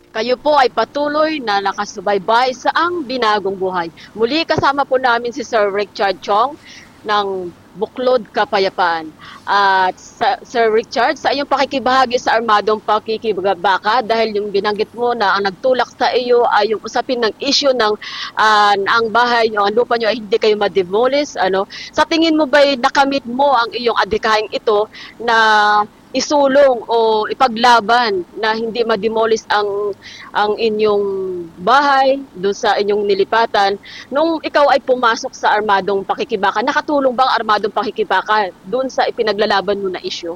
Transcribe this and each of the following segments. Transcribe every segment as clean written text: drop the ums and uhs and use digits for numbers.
Kayo po ay patuloy na nakasubaybay sa Ang Binagong Buhay. Muli kasama po namin si Sir Richard Chong ng Buklod Kapayapaan. At Sir Richard, sa iyong pakikibahagi sa armadong pakikibaka, dahil yung binanggit mo na ang nagtulak sa iyo ay yung usapin ng issue ng ang bahay nyo, ang lupa nyo ay hindi kayo mademolish. Sa tingin mo ba'y nakamit mo ang iyong adhikahing ito na isulong o ipaglaban na hindi ma-demolish ang inyong bahay doon sa inyong nilipatan nung ikaw ay pumasok sa armadong pakikibaka? Nakatulong bang armadong pakikibaka doon sa ipinaglalaban mo na issue?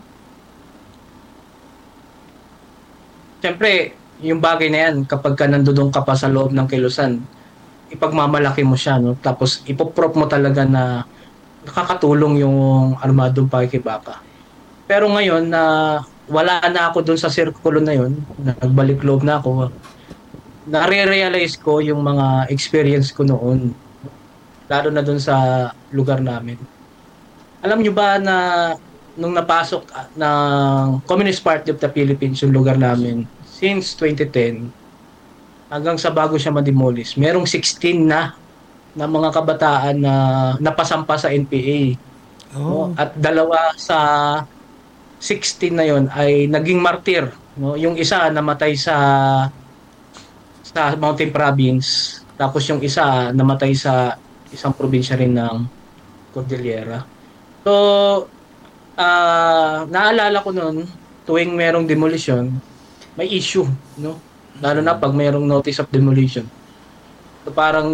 Siyempre, yung bagay na yan, kapag ka nandun ka pa sa loob ng kilusan, ipagmamalaki mo siya, no? Tapos ipoprop mo talaga na nakakatulong yung armadong pakikibaka. Pero ngayon na wala na ako dun sa sirkulo na yun, nagbalik loob na ako, nare-realize ko yung mga experience ko noon, lalo na dun sa lugar namin. Alam nyo ba na nung napasok ng Communist Party of the Philippines yung lugar namin, since 2010, hanggang sa bago siya ma-demolish, merong 16 na mga kabataan na napasampa sa NPA. Oh. No? At dalawa sa 16 na yon ay naging martir, no? Yung isa namatay sa Mountain Province, tapos yung isa namatay sa isang probinsya rin ng Cordillera. So naalala ko noon, tuwing merong demolition, may issue, no? Lalo na pag merong notice of demolition. So parang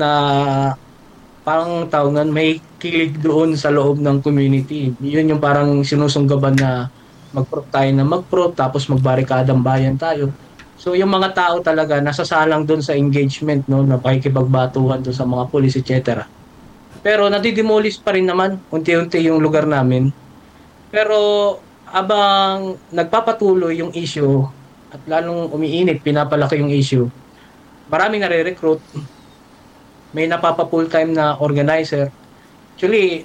tawag may kilig doon sa loob ng community. Yun yung parang sinusunggaban na mag-prop tapos magbarikadang bayan tayo. So yung mga tao talaga nasasalang doon sa engagement, no, na pakikipagbatuhan doon sa mga pulis, etc. Pero nadidemolish pa rin naman unti-unti yung lugar namin. Pero abang nagpapatuloy yung issue at lalong umiinit, pinapalaki yung issue, maraming nare-recruit, may napapa-full time na organizer. Actually,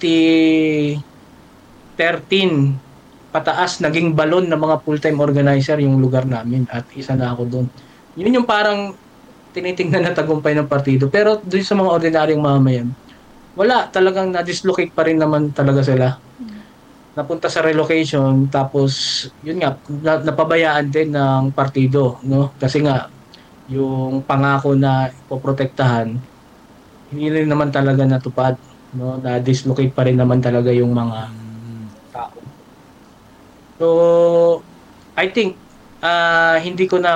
2013 pataas, naging balon ng mga full-time organizer yung lugar namin at isa na ako doon. Yun yung parang tinitingnan na tagumpay ng partido. Pero doon sa mga ordinaryong mamamayan, wala, talagang na-dislocate pa rin naman talaga sila. Napunta sa relocation, tapos yun nga, napabayaan din ng partido, no? Kasi nga, yung pangako na ipoprotektahan, hindi rin naman talaga natupad, no? Na-dislocate pa rin naman talaga yung mga tao. So, I think hindi ko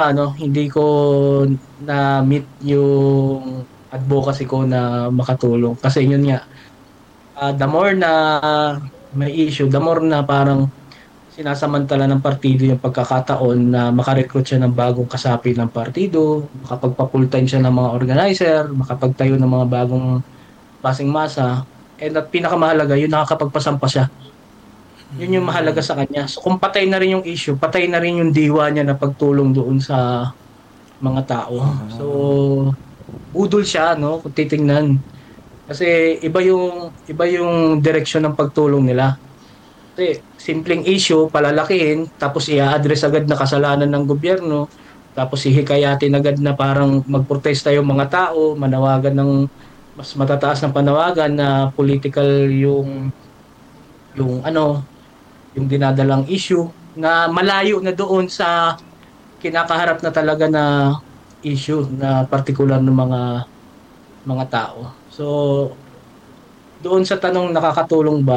na meet yung advocacy ko na makatulong kasi yun nga, the more na may issue, the more na parang sinasamantala ng partido yung pagkakataon na makarecruit siya ng bagong kasapi ng partido, makapagpa-full time siya ng mga organizer, makapagtayo ng mga bagong pasing masa, and at pinakamahalaga, yun nakakapagpasampa siya. Yun yung mahalaga sa kanya. So kung patay na rin yung issue, patay na rin yung diwa niya na pagtulong doon sa mga tao. So budol siya, no, kung titingnan. Kasi iba yung direksyon ng pagtulong nila. Kasi simpleng issue, palalakihin, tapos i-address agad na kasalanan ng gobyerno, tapos ihikayatin agad na parang magprotesta yung mga tao, manawagan ng mas matataas na panawagan na political yung dinadalang issue na malayo na doon sa kinakaharap na talaga na issue na partikular ng mga tao. So doon sa tanong nakakatulong ba,